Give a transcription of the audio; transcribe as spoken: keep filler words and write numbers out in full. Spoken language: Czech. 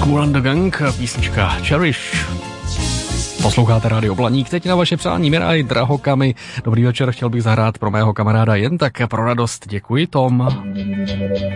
Kool and the Gang, písnička Cherish. Posloucháte Rádio Blaník, teď na vaše přání Miraj Drahokami. Dobrý večer, chtěl bych zahrát pro mého kamaráda jen tak pro radost. Děkuji, Tom.